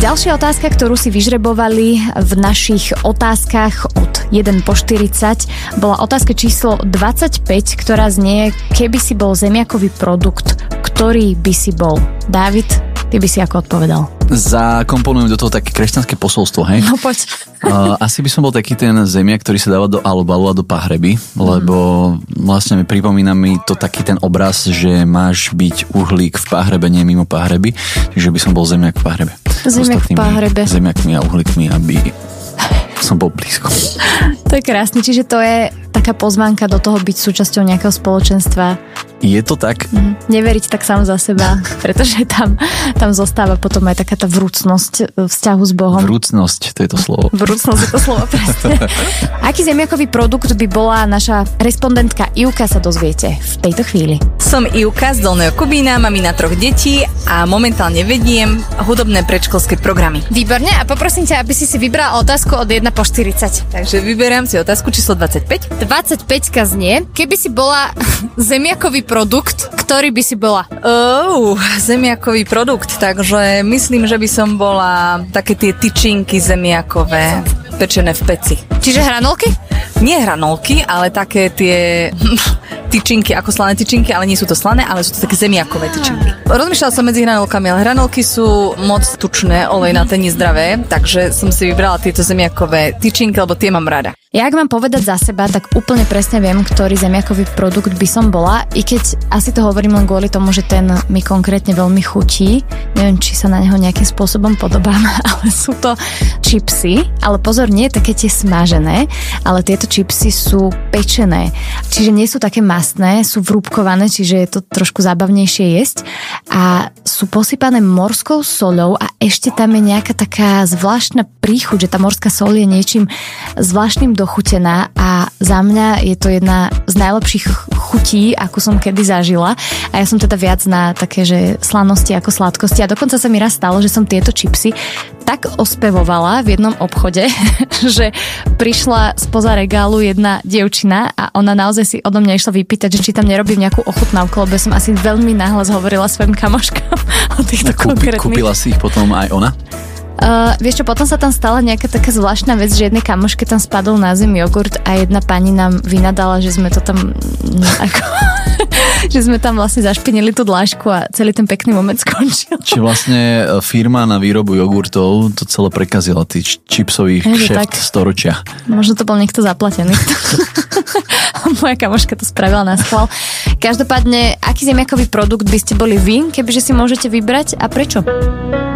Ďalšia otázka, ktorú si vyžrebovali v našich otázkach od 1 po 40, bola otázka číslo 25, ktorá znie, keby si bol zemiakový produkt, ktorý by si bol? Dávid, ty by si ako odpovedal? Zakomponujem do toho také kresťanské posolstvo, hej? No poď. Asi by som bol taký ten zemiak, ktorý sa dáva do alobalu a do pahreby, lebo vlastne pripomína mi to taký ten obraz, že máš byť uhlík v pahrebe, nie mimo pahreby, čiže by som bol zemiak v pahrebe. Zemiak v pahrebe. Zemiakmi a uhlíkmi, aby som bol blízko. To je krásne, čiže to je taká pozvánka do toho byť súčasťou nejakého spoločenstva. Je to tak? Neveriť tak sám za seba, pretože tam zostáva potom aj taká tá vrúcnosť vzťahu s Bohom. Vrúcnosť, to je to slovo. Vrúcnosť je to slovo, presne. Aký zemiakový produkt by bola naša respondentka Ivka, sa dozviete v tejto chvíli. Som Ivka z Dolného Kubína, mamina 3 detí a momentálne vediem hudobné predškolské programy. Výborne, a poprosím ťa, aby si vybral otázku od 1 po 40. Takže vyberám si otázku číslo 25. 25 znie, keby si bola zemiakový produkt, ktorý by si bola? Zemiakový produkt, takže myslím, že by som bola také tie tyčinky zemiakové, pečené v peci. Čiže hranolky? Nie hranolky, ale také tie tyčinky, ako slané tyčinky, ale nie sú to slané, ale sú to také zemiakové tyčinky. Rozmýšľala som medzi hranolkami, ale hranolky sú moc tučné, olejnaté, nezdravé, takže som si vybrala tieto zemiakové tyčinky, lebo tie mám rada. Ja ak mám povedať za seba, tak úplne presne viem, ktorý zemiakový produkt by som bola, i keď asi to hovorím len kvôli tomu, že ten mi konkrétne veľmi chutí. Neviem, či sa na neho nejakým spôsobom podobám, ale sú to čipsy, ale pozor, nie také tie smažené, ale tieto čipsy sú pečené, čiže nie sú také mastné, sú vrúbkované, čiže je to trošku zábavnejšie jesť a sú posypané morskou soľou a ešte tam je nejaká taká zvláštna príchuť, že tá morská soľ je niečím zvláštnym dochutená a za mňa je to jedna z najlepších chutí, akú som kedy zažila a ja som teda viac na také, že slanosti ako sladkosti a dokonca sa mi raz stalo, že som tieto čipsy tak ospevovala v jednom obchode, že prišla spoza regálu jedna dievčina a ona naozaj si odo mňa išla vypýtať, že či tam nerobím nejakú ochutnávku, lebo som asi veľmi nahlas hovorila svojim kamoškám o týchto konkrétnych. Kúpila si ich potom aj ona? Vieš čo, potom sa tam stala nejaká taká zvláštna vec, že jednej kamoške tam spadol na zem jogurt a jedna pani nám vynadala, že sme to tam že sme tam vlastne zašpinili tú dlášku a celý ten pekný moment skončil. Čiže vlastne firma na výrobu jogurtov to celé prekazila, tý čipsový kšeft storočia. Možno to bol niekto zaplatený. Moja kamoška to spravila na schvál. Každopádne, aký zemiakový produkt by ste boli vy, kebyže si môžete vybrať a prečo?